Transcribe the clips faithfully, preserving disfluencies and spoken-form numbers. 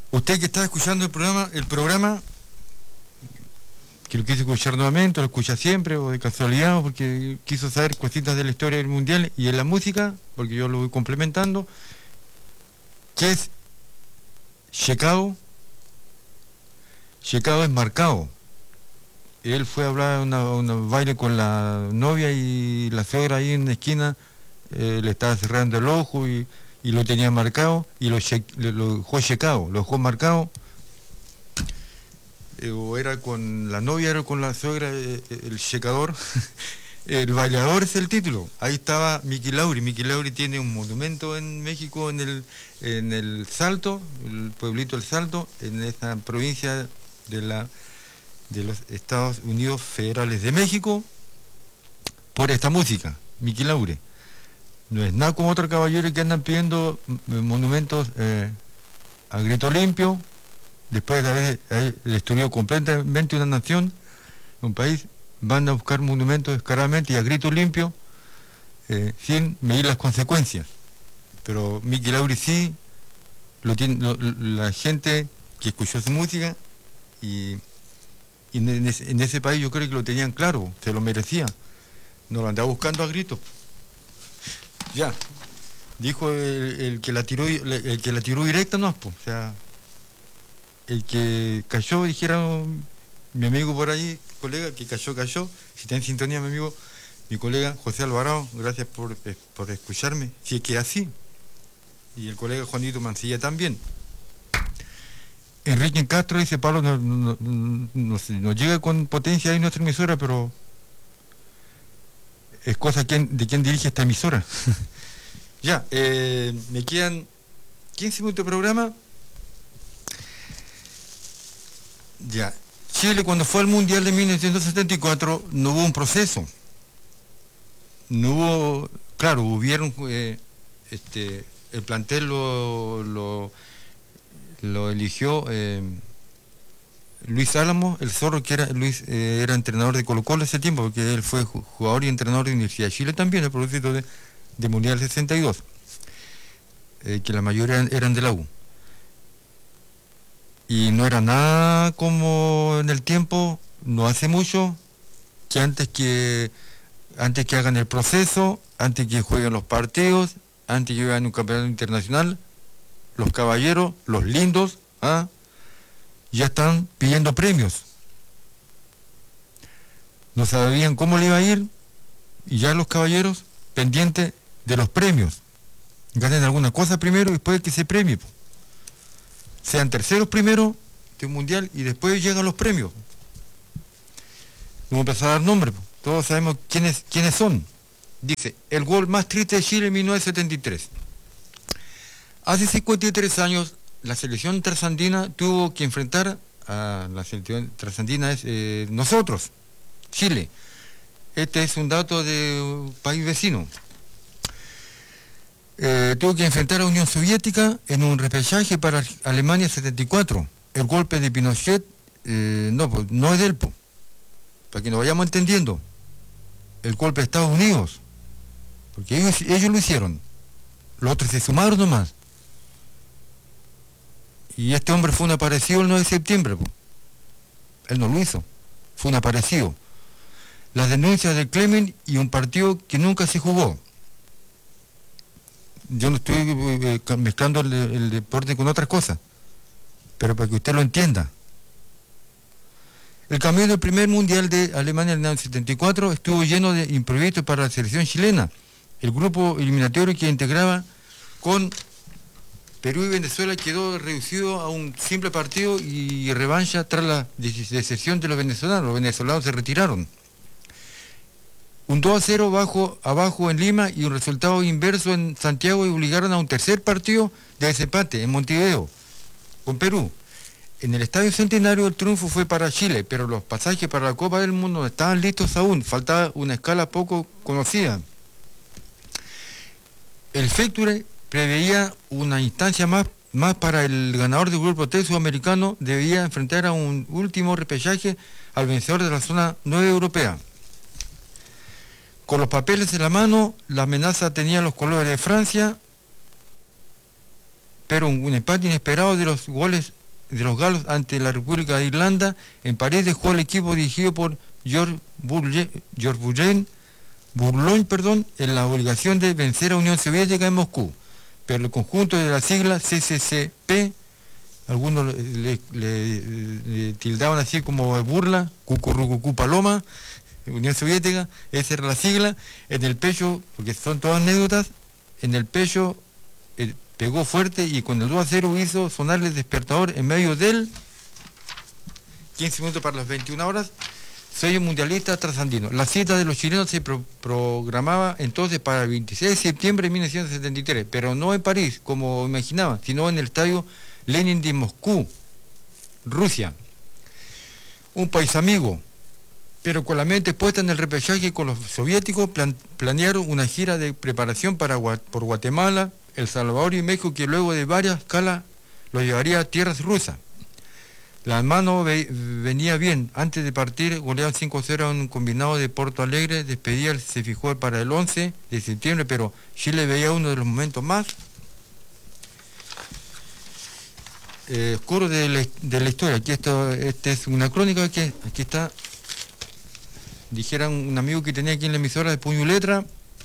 Usted que está escuchando el programa, el programa, que lo quiso escuchar nuevamente, o lo escucha siempre, o de casualidad, o porque quiso saber cositas de la historia del mundial y en la música, porque yo lo voy complementando, ¿qué es checado? Checado es marcado. Él fue a hablar una, una baile con la novia y la suegra ahí en la esquina eh, le estaba cerrando el ojo y, y lo tenía marcado y lo, lo dejó checado, lo dejó marcado. Eh, o era con la novia, era con la suegra, eh, el checador. El bailador es el título. Ahí estaba Miki Lauri. Miki Lauri tiene un monumento en México, en el, en el Salto, el pueblito El Salto, en esta provincia de la de los Estados Unidos Federales de México, por esta música, Miki Lauri. No es nada como otro caballero que andan pidiendo monumentos eh, a grito limpio, después de haber, haber destruido completamente una nación, un país, van a buscar monumentos descaradamente y a grito limpio, eh, sin medir las consecuencias. Pero Miki Lauri sí, lo tiene, lo, la gente que escuchó su música y Y en ese, en ese país yo creo que lo tenían claro, se lo merecía. No lo andaba buscando a gritos. Ya, dijo el, el que la tiró el que la tiró directa, no, pues, o sea, el que cayó, dijera mi amigo por ahí, colega, que cayó, cayó. Si está en sintonía, mi amigo, mi colega José Alvarado, gracias por, por escucharme, si es que así. Y el colega Juanito Mancilla también. Enrique Castro dice, Pablo, no, no, no, no, no llega con potencia ahí nuestra emisora, pero es cosa de quién dirige esta emisora. Ya, eh, me quedan quince minutos de programa. Ya, Chile cuando fue al Mundial de mil novecientos setenta y cuatro no hubo un proceso. No hubo, claro, hubieron, eh, este, el plantel lo... lo lo eligió eh, Luis Álamo, el Zorro, que era Luis eh, era entrenador de Colo-Colo ese tiempo, porque él fue jugador y entrenador de Universidad de Chile también, a propósito de, de Mundial sesenta y dos, eh, que la mayoría eran de la U. Y no era nada como en el tiempo, no hace mucho, que antes que, antes que hagan el proceso, antes que jueguen los partidos, antes que hagan un campeonato internacional, los caballeros, los lindos, ¿ah? ya están pidiendo premios. No sabían cómo le iba a ir y ya los caballeros pendientes de los premios. Ganen alguna cosa primero y después que se premie. Sean terceros primero de un mundial y después llegan los premios. Vamos a empezar a dar nombres. Todos sabemos quiénes, quiénes son. Dice, el gol más triste de Chile en mil novecientos setenta y tres. Hace cincuenta y tres años, la selección trasandina tuvo que enfrentar a la selección trasandina, es eh, nosotros, Chile. Este es un dato de un país vecino. Eh, tuvo que enfrentar a Unión Soviética en un repechaje para Alemania setenta y cuatro. El golpe de Pinochet, eh, no, pues, no es del po, para que nos vayamos entendiendo. El golpe de Estados Unidos, porque ellos, ellos lo hicieron. Los otros se sumaron nomás. Y este hombre fue un aparecido el nueve de septiembre. Po. Él no lo hizo. Fue un aparecido. Las denuncias de Clement y un partido que nunca se jugó. Yo no estoy eh, mezclando el, el deporte con otras cosas. Pero para que usted lo entienda. El camino del primer mundial de Alemania en el año setenta y cuatro estuvo lleno de imprevistos para la selección chilena. El grupo eliminatorio que integraba con Perú y Venezuela quedó reducido a un simple partido y revancha tras la deserción de los venezolanos. Los venezolanos se retiraron. Un dos a cero bajo, abajo en Lima y un resultado inverso en Santiago y obligaron a un tercer partido de desempate en Montevideo con Perú. En el Estadio Centenario el triunfo fue para Chile, pero los pasajes para la Copa del Mundo no estaban listos aún. Faltaba una escala poco conocida. El Fecture preveía una instancia más, más para el ganador del grupo T sudamericano, debía enfrentar a un último repechaje al vencedor de la zona nueve europea. Con los papeles en la mano, la amenaza tenía los colores de Francia, pero un, un empate inesperado de los goles de los galos ante la República de Irlanda. En París dejó el equipo dirigido por George Bourget, George Bourget, Bourlogne, perdón, en la obligación de vencer a Unión Soviética en Moscú. Pero el conjunto de la sigla C C C P, algunos le, le, le, le tildaban así como de burla, cucurrucucú paloma, Unión Soviética, esa era la sigla. En el pecho, porque son todas anécdotas, en el pecho eh, pegó fuerte y con el dos a cero hizo sonar el despertador en medio del quince minutos para las veintiuna horas, sello mundialista trasandino. La cita de los chilenos se pro programaba entonces para el veintiséis de septiembre de mil novecientos setenta y tres, pero no en París, como imaginaba, sino en el estadio Lenin de Moscú, Rusia. Un país amigo, pero con la mente puesta en el repechaje con los soviéticos, plan planearon una gira de preparación para por Guatemala, El Salvador y México, que luego de varias escalas lo llevaría a tierras rusas. La mano ve venía bien. Antes de partir, golearon cinco a cero en un combinado de Porto Alegre. Despedida se fijó para el once de septiembre, pero Chile veía uno de los momentos más eh, oscuros de la, de la historia. Aquí esto, esta es una crónica que aquí está. Dijera un amigo que tenía aquí en la emisora de Puño y Letra.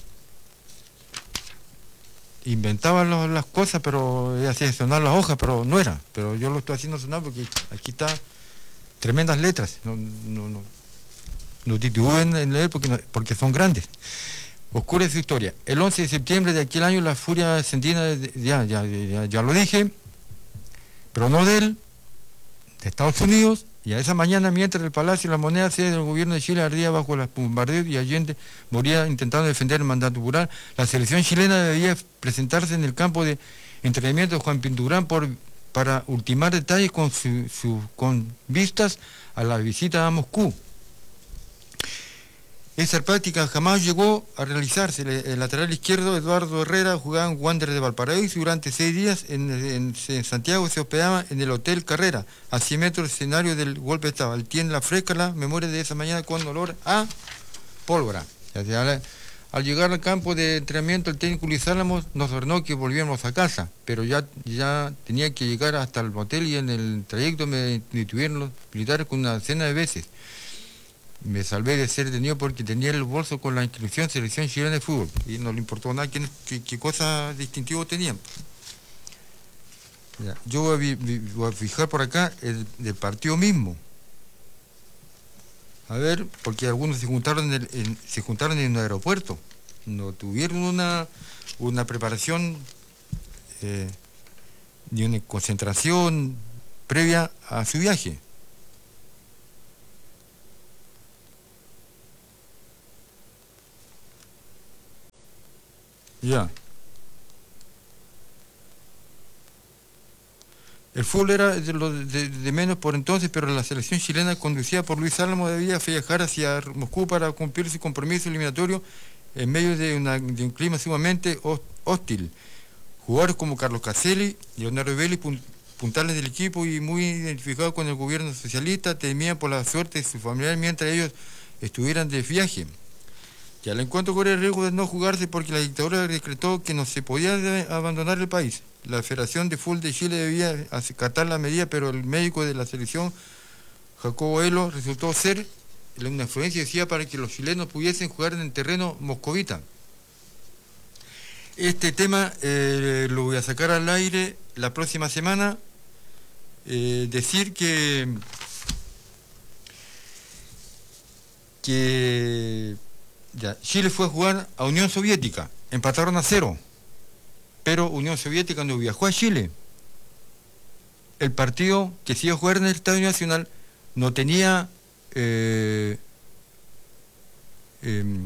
Inventaba los, las cosas, pero ella hacía sonar las hojas, pero no era. Pero yo lo estoy haciendo sonar porque aquí está tremendas letras. No, no, no, no titubeen en leer porque, no, porque son grandes. Oscura es su historia. El once de septiembre de aquel año la furia encendida, ya, ya, ya, ya lo dije, pero no de él, de Estados Unidos. Y a esa mañana, mientras el Palacio y la Moneda, sede del gobierno de Chile, ardía bajo los bombardeos y Allende moría intentando defender el mandato popular, la selección chilena debía presentarse en el campo de entrenamiento de Juan Pinturán por, para ultimar detalles con, su, su, con vistas a la visita a Moscú. Esa práctica jamás llegó a realizarse. El lateral izquierdo, Eduardo Herrera, jugaba en Wander de Valparaíso y durante seis días en, en, en Santiago se hospedaba en el Hotel Carrera. A cien metros del escenario del golpe estaba. Él tiene la fresca la memoria de esa mañana con olor a pólvora. O sea, al, al llegar al campo de entrenamiento, el técnico Luis Álamos nos ordenó que volviéramos a casa, pero ya, ya tenía que llegar hasta el hotel y en el trayecto me detuvieron los militares con una decena de veces. Me salvé de ser detenido porque tenía el bolso con la inscripción Selección Chilena de Fútbol y no le importó nada qué, qué, qué cosa distintivo tenían. Ya, yo voy a, voy a fijar por acá el del partido mismo. A ver, porque algunos se juntaron en, el, en, se juntaron en el aeropuerto. No tuvieron una, una preparación eh, ni una concentración previa a su viaje. Ya. El fútbol era de, lo de, de menos por entonces, pero la selección chilena conducida por Luis Álamo debía viajar hacia Moscú para cumplir su compromiso eliminatorio en medio de, una, de un clima sumamente hostil. Jugadores como Carlos Caselli, Leonardo Belli, puntales del equipo y muy identificados con el gobierno socialista, temían por la suerte de sus familiares mientras ellos estuvieran de viaje. Ya el encuentro corría el riesgo de no jugarse porque la dictadura decretó que no se podía abandonar el país. La Federación de Fútbol de Chile debía acatar la medida, pero el médico de la selección, Jacobo Elo, resultó ser una influencia decía para que los chilenos pudiesen jugar en el terreno moscovita. Este tema eh, lo voy a sacar al aire la próxima semana. Eh, decir que que ya, Chile fue a jugar a Unión Soviética, empataron a cero, pero Unión Soviética no viajó a Chile. El partido que se iba a jugar en el Estadio Nacional no tenía eh, eh,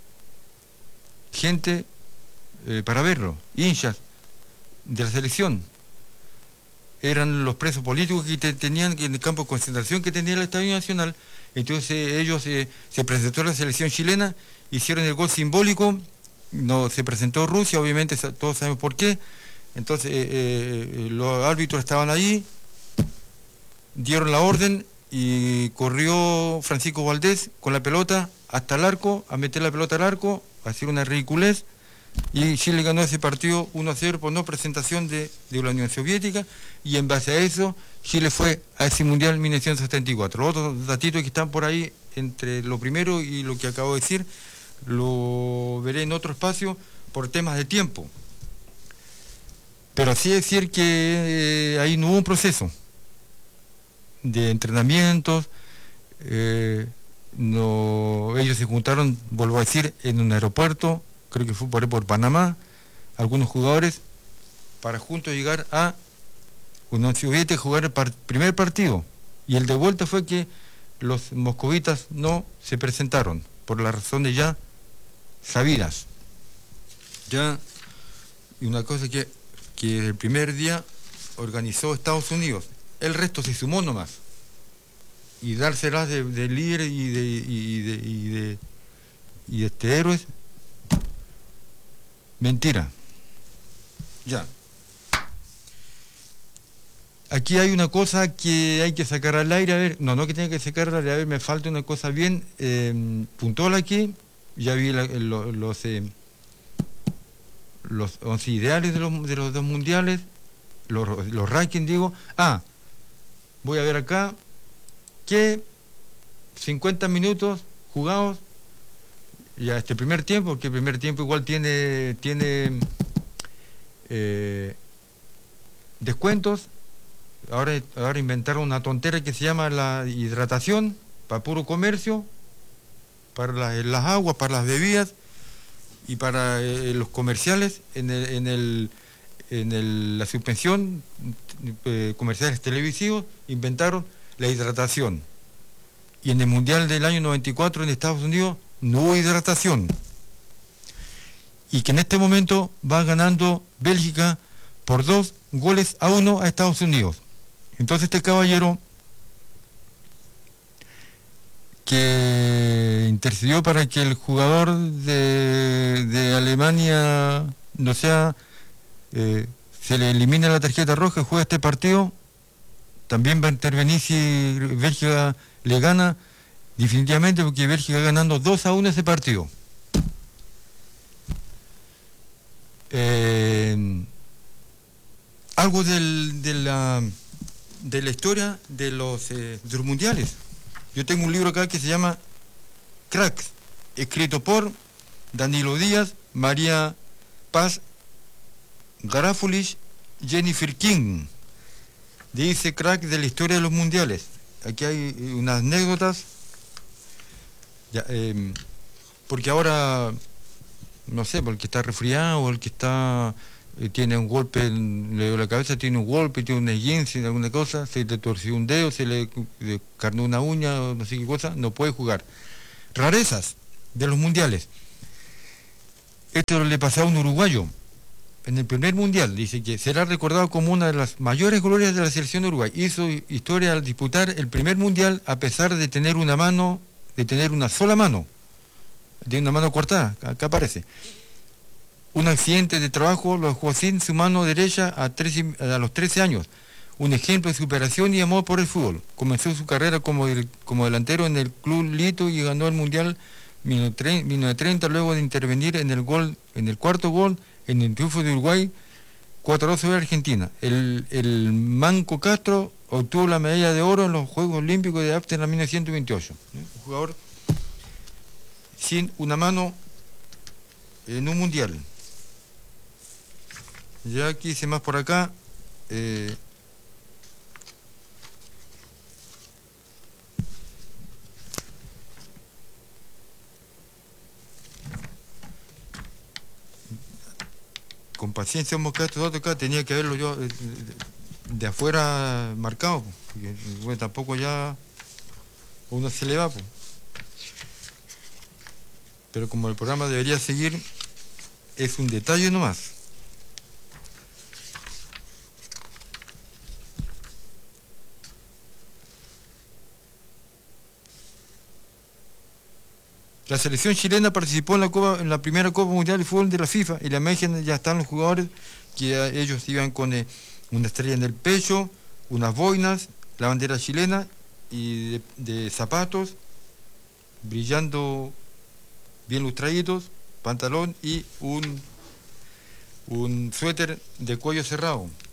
gente eh, para verlo, hinchas de la selección. Eran los presos políticos que te, tenían en el campo de concentración que tenía el Estadio Nacional. Entonces ellos eh, se presentó la selección chilena, hicieron el gol simbólico, no se presentó Rusia, obviamente todos sabemos por qué. Entonces eh, eh, los árbitros estaban allí, dieron la orden y corrió Francisco Valdés con la pelota hasta el arco, a meter la pelota al arco, a hacer una ridiculez, y Chile ganó ese partido uno a cero por no presentación de, de la Unión Soviética, y en base a eso Chile fue a ese Mundial mil novecientos setenta y cuatro. Los otros datitos que están por ahí entre lo primero y lo que acabo de decir, lo veré en otro espacio por temas de tiempo. Pero sí decir que eh, ahí no hubo un proceso de entrenamientos, eh, no, ellos se juntaron, vuelvo a decir, en un aeropuerto, creo que fue por ahí por Panamá, algunos jugadores, para juntos llegar a Unión Soviética y jugar el par- primer partido. Y el de vuelta fue que los moscovitas no se presentaron, por las razones ya sabidas. Ya, y una cosa que, que el primer día organizó Estados Unidos, el resto se sumó nomás. Y dárselas de, de líder y de, y de, y de, y de este héroes, mentira. Ya. Aquí hay una cosa que hay que sacar al aire, a ver, no, no que tenga que sacar al aire, a ver, me falta una cosa bien eh, puntual aquí, ya vi la, lo, los eh, los once ideales de los, de los dos mundiales, los, los rankings, digo, ah, voy a ver acá, que cincuenta minutos jugados, ya este primer tiempo, porque el primer tiempo igual tiene, tiene eh, descuentos. Ahora, ahora inventaron una tontera que se llama la hidratación, para puro comercio, para las, las aguas, para las bebidas y para eh, los comerciales, en, el, en, el, en el, la suspensión, eh, comerciales televisivos, inventaron la hidratación. Y en el Mundial del año noventa y cuatro en Estados Unidos no hubo hidratación. Y que en este momento va ganando Bélgica por dos goles a uno a Estados Unidos. Entonces este caballero que intercedió para que el jugador de, de Alemania, no sea, eh, se le elimine la tarjeta roja y juega este partido, también va a intervenir si Bélgica le gana, definitivamente, porque Bélgica ganando dos a uno ese partido. Eh, algo del, de, la, de la historia de los, eh, de los mundiales. Yo tengo un libro acá que se llama Cracks, escrito por Danilo Díaz, María Paz Garafulich, Jennifer King. Dice Crack de la historia de los mundiales. Aquí hay unas anécdotas, ya, eh, porque ahora, no sé, porque está resfriado o el que está eh, tiene un golpe en le dio la cabeza, tiene un golpe, tiene una esguince, alguna cosa, se le torció un dedo, se le carnó una uña o no sé qué cosa, no puede jugar. Rarezas de los mundiales. Esto le pasó a un uruguayo en el primer mundial. Dice que será recordado como una de las mayores glorias de la selección de Uruguay. Hizo historia al disputar el primer mundial a pesar de tener una mano, de tener una sola mano, de una mano cortada, acá aparece. Un accidente de trabajo lo dejó sin su mano derecha a, trece, a los trece años. Un ejemplo de superación y amor por el fútbol. Comenzó su carrera como, el, como delantero en el Club Lito y ganó el mundial mil novecientos treinta luego de intervenir en el gol, en el cuarto gol en el triunfo de Uruguay cuatro a dos sobre Argentina. El, el Manco Castro obtuvo la medalla de oro en los Juegos Olímpicos de Ámsterdam en mil novecientos veintiocho. Un jugador sin una mano en un mundial. Ya quise más por acá. Eh, con paciencia hemos quedado estos datos acá, tenía que verlo yo de, de, de afuera marcado, porque bueno, tampoco ya uno se le va, pues. Pero como el programa debería seguir, es un detalle nomás. La selección chilena participó en la Copa, en la primera Copa Mundial de Fútbol de la FIFA, y la imagen ya están los jugadores, que ellos iban con eh, una estrella en el pecho, unas boinas, la bandera chilena y de, de zapatos, brillando bien lustraditos, pantalón y un un suéter de cuello cerrado.